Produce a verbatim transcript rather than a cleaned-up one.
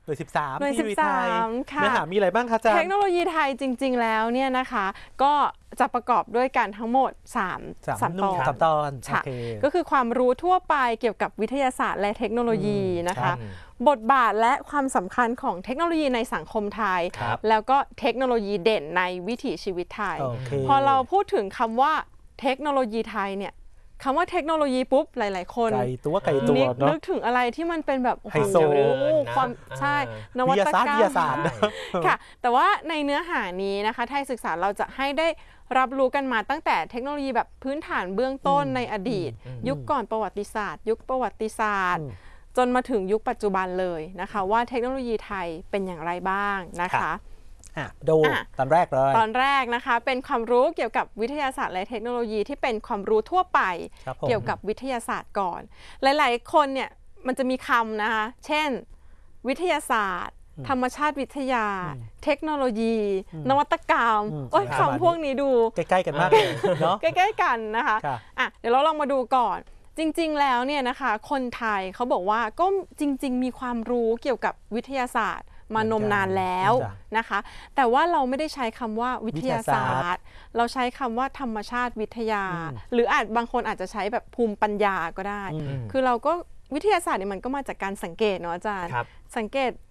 น่วยสิบสามหน่วยสิบสามค่ะเนื้อหามีอะไรบ้างคะอาจารย์เทคโนโลยีไทยจริงๆแล้วเนี่ยนะคะก็จะประกอบด้วยกันทั้งหมดสามสามตอนสามตอนค่ะก็คือความรู้ทั่วไปเกี่ยวกับวิทยาศาสตร์และเทคโนโลยีนะคะบทบาทและความสำคัญของเทคโนโลยีในสังคมไทยแล้วก็เทคโนโลยีเด่นในวิถีชีวิตไทยพอเราพูดถึงคำว่าเทคโนโลยีไทยเนี่ยคำว่าเทคโนโลยีปุ๊บหลายๆคนไกลตัวไกลตัวเนาะนึกถึงอะไรที่มันเป็นแบบไฮโซความใช่นวัตกรรมค่ะแต่ว่าในเนื้อหานี้นะคะไทยศึกษาเราจะให้ได้รับรู้กันมาตั้งแต่เทคโนโลยีแบบพื้นฐานเบื้องต้นในอดีตยุคก่อนประวัติศาสตร์ยุคประวัติศาสตร์จนมาถึงยุคปัจจุบันเลยนะคะว่าเทคโนโลยีไทยเป็นอย่างไรบ้างนะคะดูตอนแรกเลยตอนแรกนะคะเป็นความรู้เกี่ยวกับวิทยาศาสตร์และเทคโนโลยีที่เป็นความรู้ทั่วไปเกี่ยวกับวิทยาศาสตร์ก่อนหลายๆคนเนี่ยมันจะมีคำนะคะเช่นวิทยาศาสตร์ธรรมชาติวิทยาเทคโนโลยีนวัตกรรมโอ้ยคำพวกนี้ดูใกล้ๆกันมากเลยเนาะใกล้ๆกันนะคะอ่ะเดี๋ยวเราลองมาดูก่อนจริงๆแล้วเนี่ยนะคะคนไทยเขาบอกว่าก็จริงๆมีความรู้เกี่ยวกับวิทยาศาสตร์มานมนานแล้วนะคะแต่ว่าเราไม่ได้ใช้คำว่าวิทยาศาสตร์เราใช้คำว่าธรรมชาติวิทยาหรืออาจบางคนอาจจะใช้แบบภูมิปัญญาก็ได้คือเราก็วิทยาศาสตร์เนี่ยมันก็มาจากการสังเกตเนาะอาจารย์สังเกต